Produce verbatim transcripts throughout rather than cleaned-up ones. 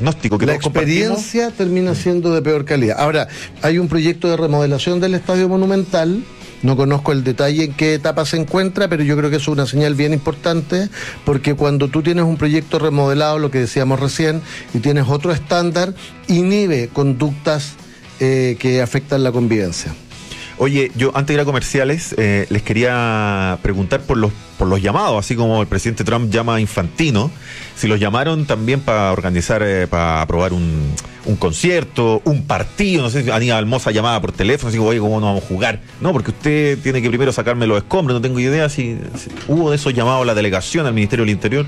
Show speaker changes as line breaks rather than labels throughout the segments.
diagnóstico que
la
todos compartimos.
experiencia termina siendo de peor calidad. Ahora, hay un proyecto de remodelación del Estadio Monumental. No conozco el detalle en qué etapa se encuentra, pero yo creo que eso es una señal bien importante, porque cuando tú tienes un proyecto remodelado, lo que decíamos recién, y tienes otro estándar, inhibe conductas eh, que afectan la convivencia.
Oye, yo antes de ir a comerciales, eh, les quería preguntar por los por los llamados, así como el presidente Trump llama a Infantino, si los llamaron también para organizar, eh, para aprobar un, un concierto, un partido, no sé si Aníbal Mosa llamaba por teléfono, así como, oye, ¿cómo no vamos a jugar? No, porque usted tiene que primero sacarme los escombros, no tengo idea si, si hubo de esos llamados a la delegación, al Ministerio del Interior.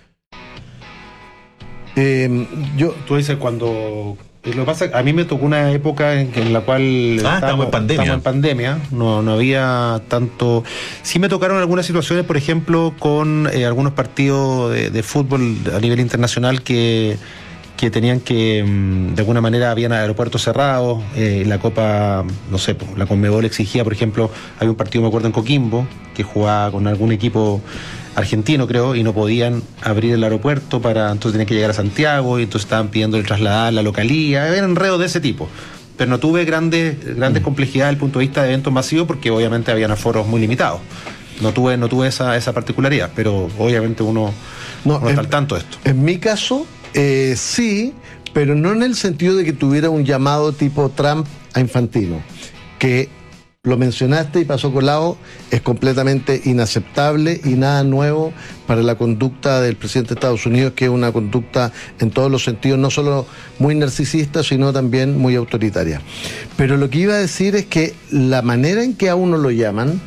Eh, yo, tú dices cuando... Lo que pasa, a mí me tocó una época en, en la cual
ah, estábamos en pandemia,
estábamos en pandemia, no, no había tanto. Sí me tocaron algunas situaciones, por ejemplo, con eh, algunos partidos de, de fútbol a nivel internacional que, que tenían que, de alguna manera, habían aeropuertos cerrados, eh, la Copa, no sé, la Conmebol exigía, por ejemplo, hay un partido, me acuerdo, en Coquimbo, que jugaba con algún equipo argentino, creo, y no podían abrir el aeropuerto para, entonces tenían que llegar a Santiago y entonces estaban pidiendo el trasladar la localía, eran enredos de ese tipo. Pero no tuve grandes, grandes mm. complejidades desde el punto de vista de eventos masivos porque obviamente habían aforos muy limitados. No tuve, no tuve esa, esa particularidad, pero obviamente uno no, no está al tanto de esto.
En mi caso, eh, sí, pero no en el sentido de que tuviera un llamado tipo Trump a Infantino, que lo mencionaste y pasó colado, es completamente inaceptable y nada nuevo para la conducta del presidente de Estados Unidos, que es una conducta en todos los sentidos, no solo muy narcisista, sino también muy autoritaria. Pero lo que iba a decir es que la manera en que a uno lo llaman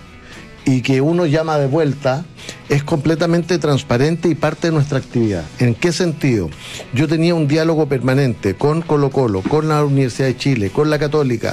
y que uno llama de vuelta es completamente transparente y parte de nuestra actividad. ¿En qué sentido? Yo tenía un diálogo permanente con Colo-Colo, con la Universidad de Chile, con la Católica.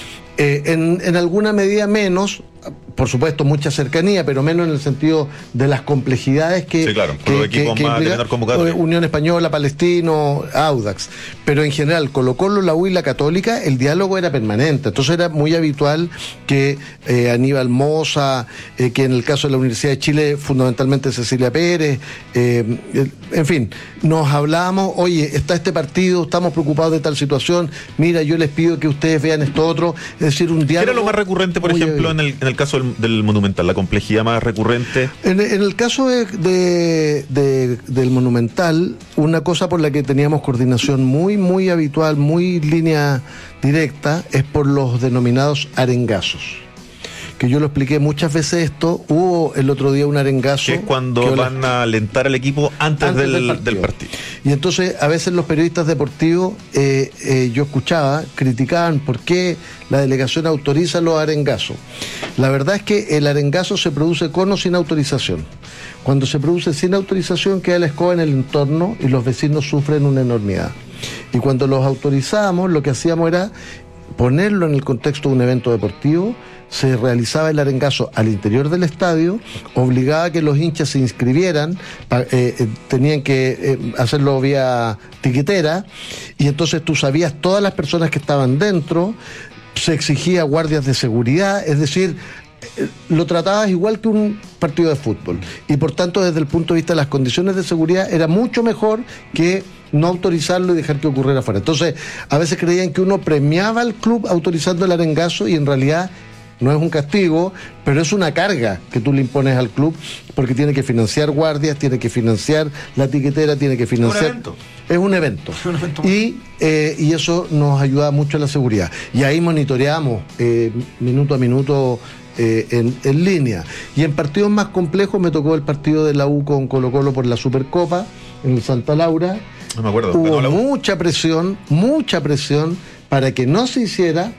Eh, en, en alguna medida menos, por supuesto mucha cercanía, pero menos en el sentido de las complejidades que...
Sí, claro,
que,
los equipos
que,
más
que
de menor convocatoria.
Unión Española, Palestino, Audax. Pero en general, Colo-Colo, la U y la Católica, el diálogo era permanente. Entonces era muy habitual que eh, Aníbal Mosa, eh, que en el caso de la Universidad de Chile, fundamentalmente Cecilia Pérez, eh, en fin, nos hablábamos, oye, está este partido, estamos preocupados de tal situación, mira, yo les pido que ustedes vean esto otro, es decir, un diálogo...
¿Qué era lo más recurrente, por ejemplo, en el, en el caso del, del Monumental, la complejidad más recurrente?
En, en el caso de, de, de, del Monumental, una cosa por la que teníamos coordinación muy, muy habitual, muy línea directa, es por los denominados arengazos. Que yo lo expliqué muchas veces esto. Hubo el otro día un arengazo.
Que es cuando que van a alentar al equipo antes, antes del, del, partido. del partido.
Y entonces a veces los periodistas deportivos, eh, eh, yo escuchaba, criticaban por qué la delegación autoriza los arengazos. La verdad es que el arengazo se produce con o sin autorización. Cuando se produce sin autorización queda la escoba en el entorno y los vecinos sufren una enormidad. Y cuando los autorizábamos, lo que hacíamos era ponerlo en el contexto de un evento deportivo. Se realizaba el arengazo al interior del estadio, obligaba a que los hinchas se inscribieran, eh, tenían que eh, hacerlo vía tiquetera, y entonces tú sabías todas las personas que estaban dentro, se exigía guardias de seguridad, es decir, eh, lo tratabas igual que un partido de fútbol, y por tanto desde el punto de vista de las condiciones de seguridad era mucho mejor que no autorizarlo y dejar que ocurriera afuera. Entonces a veces creían que uno premiaba al club autorizando el arengazo y en realidad no es un castigo, pero es una carga que tú le impones al club porque tiene que financiar guardias, tiene que financiar la tiquetera, tiene que financiar...
Es un evento.
Es un evento.
Es un evento
y, eh, y eso nos ayuda mucho a la seguridad. Y ahí monitoreamos eh, minuto a minuto eh, en, en línea. Y en partidos más complejos me tocó el partido de la U con Colo-Colo por la Supercopa en el Santa Laura.
No me acuerdo.
Hubo mucha presión, mucha presión para que no se hiciera.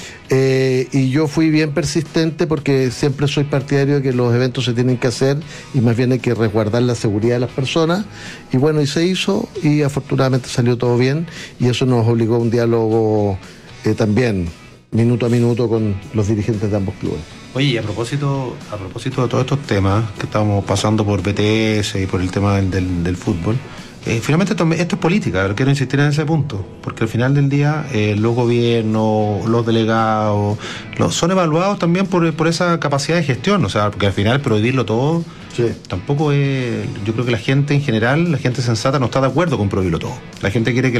Eh, y yo fui bien persistente porque siempre soy partidario de que los eventos se tienen que hacer y más bien hay que resguardar la seguridad de las personas. Y bueno, y se hizo y afortunadamente salió todo bien y eso nos obligó a un diálogo eh, también minuto a minuto con los dirigentes de ambos clubes.
Oye, y a propósito, a propósito de todos estos temas que estamos pasando por B T S y por el tema del, del, del fútbol, Eh, finalmente esto, esto es política, pero quiero insistir en ese punto, porque al final del día eh, los gobiernos, los delegados, los, son evaluados también por, por esa capacidad de gestión, o sea, porque al final prohibirlo todo sí. tampoco es, yo creo que la gente en general, la gente sensata no está de acuerdo con prohibirlo todo, la gente quiere que